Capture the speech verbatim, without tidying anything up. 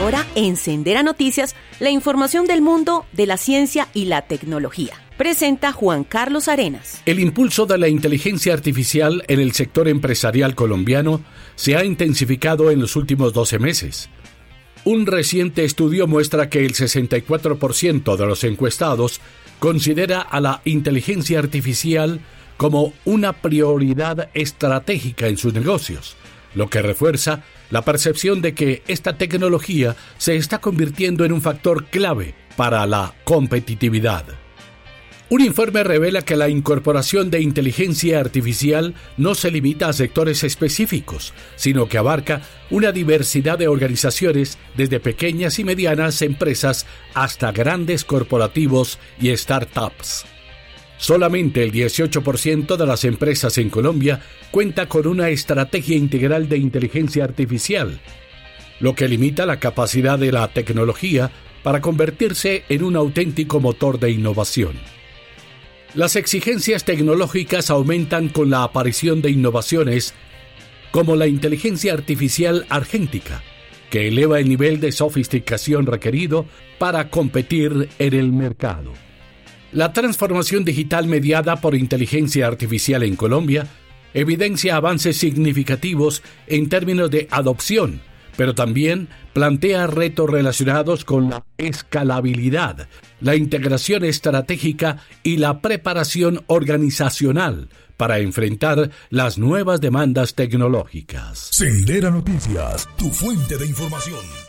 ahora en Sendera Noticias, la información del mundo de la ciencia y la tecnología. Presenta Juan Carlos Arenas. El impulso de la inteligencia artificial en el sector empresarial colombiano se ha intensificado en los últimos doce meses. Un reciente estudio muestra que el sesenta y cuatro por ciento de los encuestados considera a la inteligencia artificial como una prioridad estratégica en sus negocios, lo que refuerza la percepción de que esta tecnología se está convirtiendo en un factor clave para la competitividad. Un informe revela que la incorporación de inteligencia artificial no se limita a sectores específicos, sino que abarca una diversidad de organizaciones desde pequeñas y medianas empresas hasta grandes corporativos y startups. Solamente el dieciocho por ciento de las empresas en Colombia cuenta con una estrategia integral de inteligencia artificial, lo que limita la capacidad de la tecnología para convertirse en un auténtico motor de innovación. Las exigencias tecnológicas aumentan con la aparición de innovaciones como la inteligencia artificial argéntica, que eleva el nivel de sofisticación requerido para competir en el mercado. La transformación digital mediada por inteligencia artificial en Colombia evidencia avances significativos en términos de adopción, pero también plantea retos relacionados con la escalabilidad, la integración estratégica y la preparación organizacional para enfrentar las nuevas demandas tecnológicas. Sendera Noticias, tu fuente de información.